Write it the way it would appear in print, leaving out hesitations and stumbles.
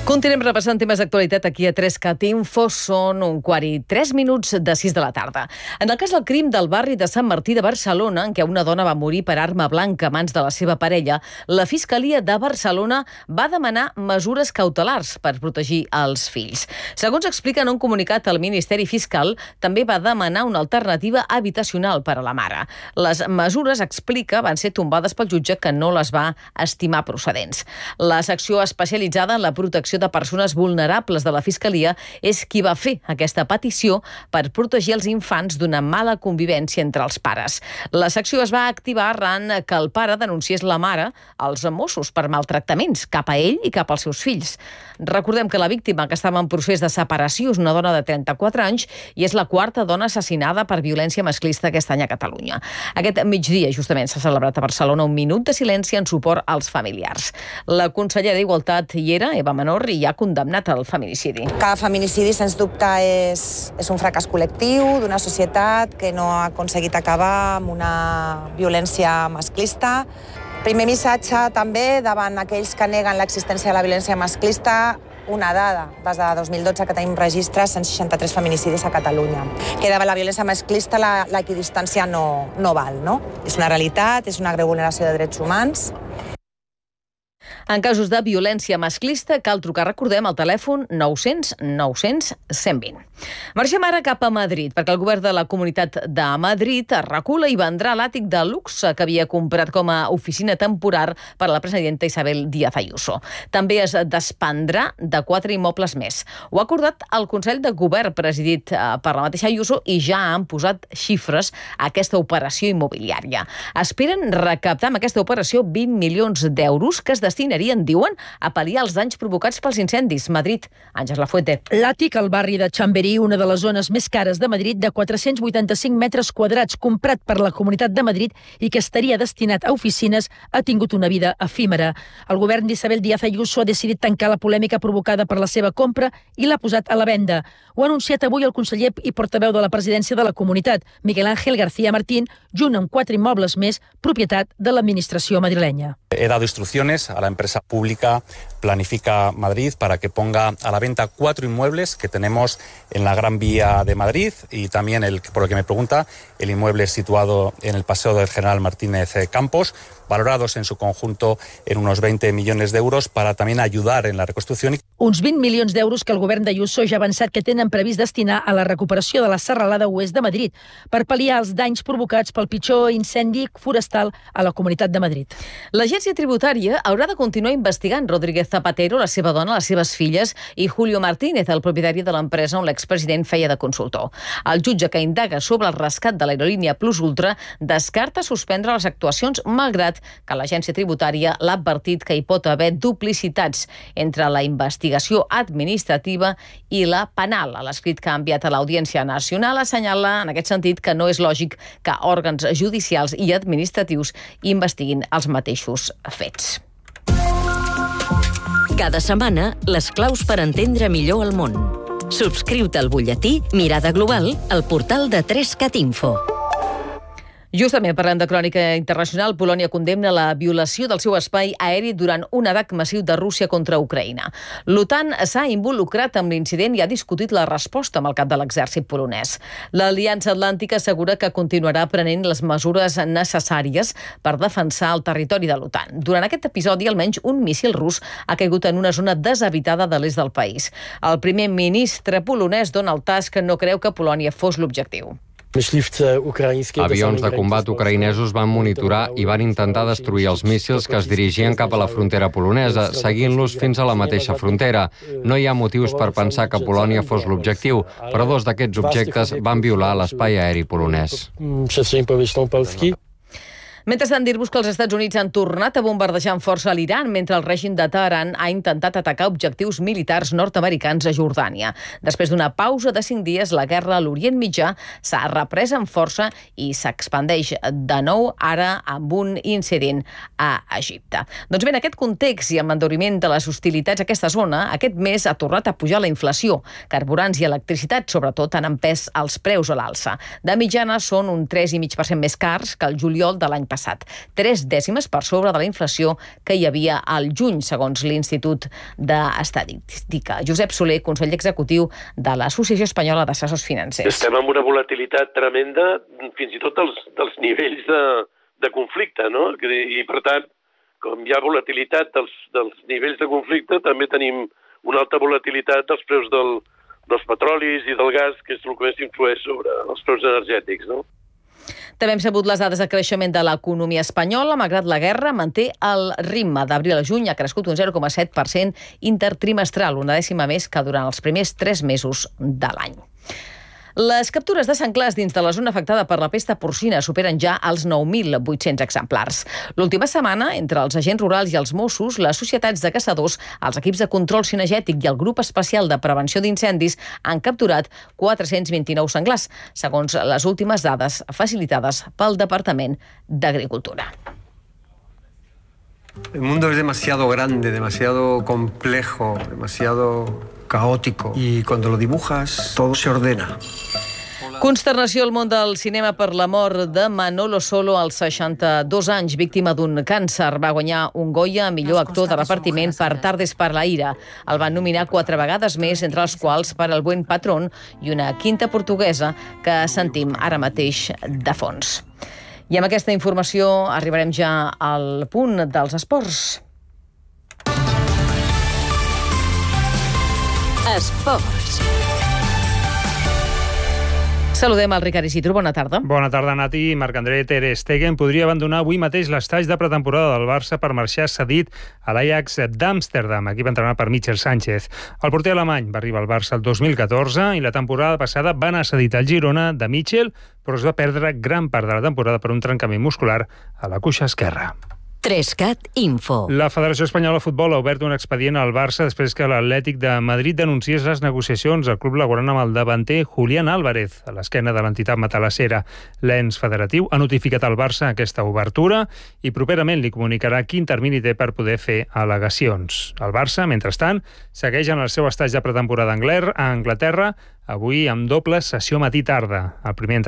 Continuem repassant temes d'actualitat aquí a 3CAT Info. Són 1:43 de 6 de la tarda. En el cas del crim del barri de Sant Martí de Barcelona, en què una dona va morir per arma blanca a mans de la seva parella, la Fiscalia de Barcelona va demanar mesures cautelars per protegir els fills. Segons explica en un comunicat el Ministeri Fiscal, també va demanar una alternativa habitacional per a la mare. Les mesures, explica, van ser tombades pel jutge, que no les va estimar procedents. La secció especialitzada en la protecció de persones vulnerables de la Fiscalia és qui va fer aquesta petició per protegir els infants d'una mala convivència entre els pares. La secció es va activar arran que el pare denunciés la mare als Mossos per maltractaments cap a ell i cap als seus fills. Recordem que la víctima, que estava en procés de separació, és una dona de 34 anys i és la quarta dona assassinada per violència masclista aquest any a Catalunya. Aquest migdia, justament, s'ha celebrat a Barcelona un minut de silenci en suport als familiars. La consellera d'Igualtat hi era, Eva Menor, i ha condemnat el feminicidi. Cada feminicidi, sens dubte, és un fracàs col·lectiu d'una societat que no ha aconseguit acabar amb una violència masclista. Primer missatge també davant aquells que neguen l'existència de la violència masclista, una dada, des de 2012 que tenim registres, 163 feminicidis a Catalunya. Que davant la violència masclista l'equidistància no val, no? És una realitat, és una greu vulneració de drets humans. En casos de violència masclista cal trucar, recordem, al telèfon 900 900 120. Marxem ara cap a Madrid, perquè el govern de la Comunitat de Madrid recula i vendrà l'àtic de luxe que havia comprat com a oficina temporal per a la presidenta Isabel Díaz Ayuso. També es desprendrà de 4 immobles més. Ho ha acordat el Consell de Govern presidit per la mateixa Ayuso i ja han posat xifres a aquesta operació immobiliària. Esperen recaptar amb aquesta operació 20 milions d'euros que es destinarien, diuen, a pal·liar els danys provocats pels incendis. Madrid, Àngels Lafuente. L'àtic al barri de Chamberí, una de les zones més cares de Madrid, de 485 metres quadrats, comprat per la Comunitat de Madrid i que estaria destinat a oficines, ha tingut una vida efímera. El govern d'Isabel Díaz Ayuso ha decidit tancar la polèmica provocada per la seva compra i l'ha posat a la venda. Ho ha anunciat avui el conseller i portaveu de la presidència de la Comunitat, Miguel Ángel García Martín, junt amb 4 immobles més, propietat de l'administració madrilenya. He dado instrucciones a la empresa pública Planifica Madrid para que ponga a la venta 4 inmuebles que tenemos en la Gran Vía de Madrid y también, por el que me pregunta, el inmueble situado en el Paseo del General Martínez Campos, valorados en su conjunto en unos 20 millones de euros para también ayudar en la reconstrucción. Uns 20 milions d'euros que el govern d'Ayuso ja ha avançat que tenen previst destinar a la recuperació de la serralada oest de Madrid per pal·liar els danys provocats pel pitjor incendi forestal a la Comunitat de Madrid. L'Agència Tributària haurà de continuar investigant Rodríguez Zapatero, la seva dona, les seves filles i Julio Martínez, el propietari de l'empresa on l'expresident feia de consultor. El jutge que indaga sobre el rescat de l'aerolínia Plus Ultra descarta suspendre les actuacions, malgrat que l'Agència Tributària l'ha advertit que hi pot haver duplicitats entre la investigació administrativa i la penal. A l'escrit que ha enviat a l'Audiència Nacional assenyala en aquest sentit que no és lògic que òrgans judicials i administratius investiguin els mateixos fets. Cada setmana, les claus per entendre millor el món. Subscriu-te al butlletí Mirada Global al portal de 3CAT Info. Justament parlant de crònica internacional, Polònia condemna la violació del seu espai aeri durant un atac massiu de Rússia contra Ucraïna. L'OTAN s'ha involucrat amb l'incident i ha discutit la resposta amb el cap de l'exèrcit polonès. L'Aliança Atlàntica assegura que continuarà prenent les mesures necessàries per defensar el territori de l'OTAN. Durant aquest episodi, almenys un míssil rus ha caigut en una zona deshabitada de l'est del país. El primer ministre polonès, Donald Tusk, no creu que Polònia fos l'objectiu. Avions de combat ucraïnesos van monitorar i van intentar destruir els míssils que es dirigien cap a la frontera polonesa, seguint-los fins a la mateixa frontera. No hi ha motius per pensar que Polònia fos l'objectiu, però 2 d'aquests objectes van violar l'espai aeri polonès. Mentrestant, dir-vos que els Estats Units han tornat a bombardejar amb força a l'Iran, mentre el règim de Teheran ha intentat atacar objectius militars nord-americans a Jordània. Després d'una pausa de 5 dies, la guerra a l'Orient Mitjà s'ha reprès amb força i s'expandeix de nou ara amb un incident a Egipte. Doncs bé, en aquest context i amb l'enduriment de les hostilitats a aquesta zona, aquest mes ha tornat a pujar la inflació. Carburants i electricitat, sobretot, han empès els preus a l'alça. De mitjana són un 3,5% més cars que el juliol de l'any passat. passat, 3 dècimes per sobre de la inflació que hi havia al juny, segons l'Institut d'Estadística. Josep Soler, conseller executiu de l'Associació Espanyola d'Assessors Financers. Estem amb una volatilitat tremenda, fins i tot dels nivells de conflicte, no? I, per tant, com hi ha volatilitat dels nivells de conflicte, també tenim una alta volatilitat dels preus dels petrolis i del gas, que és el que més influeix sobre els preus energètics, no? També hem sabut les dades de creixement de l'economia espanyola. Malgrat la guerra, manté el ritme. D'abril a juny ha crescut un 0,7% intertrimestral, una dècima més que durant els primers 3 mesos de l'any. Les captures de senglars dins de la zona afectada per la pesta porcina superen ja els 9.800 exemplars. L'última setmana, entre els agents rurals i els Mossos, les societats de caçadors, els equips de control cinegètic i el grup especial de prevenció d'incendis han capturat 429 senglars, segons les últimes dades facilitades pel Departament d'Agricultura. El mundo es demasiado grande, demasiado complejo, demasiado caótico. Y cuando lo dibujas, todo se ordena. Consternació al món del cinema per la mort de Manolo Solo als 62 anys, víctima d'un càncer. Va guanyar un Goya a millor actor de repartiment per Tardes para la ira. El van nominar 4 vegades més, entre els quals per El buen patrón i una quinta portuguesa que sentim ara mateix de fons. I amb aquesta informació arribarem ja al punt dels esports. Esports. Saludem al Ricard Isidro. Bona tarda. Bona tarda, Nati. Marc-André ter Stegen podria abandonar avui mateix l'estatge de pretemporada del Barça per marxar cedit a l'Ajax d'Amsterdam, equip entrenat per Michel Sánchez. El porter alemany va arribar al Barça el 2014 i la temporada passada va anar cedit al Girona de Michel, però es va perdre gran part de la temporada per un trencament muscular a la cuixa esquerra. 3CAT Info. La Federació Espanyola de Futbol ha obert un expedient al Barça després que l'Atlètic de Madrid denunciés les negociacions al club blaugrana amb el davanter Julián Álvarez, a l'esquena de l'entitat matalassera. L'ens federatiu ha notificat al Barça aquesta obertura i properament li comunicarà quin termini té per poder fer al·legacions. El Barça, mentrestant, segueix en el seu estatge de pretemporada a Anglaterra, avui amb doble sessió matí-tarda. El primer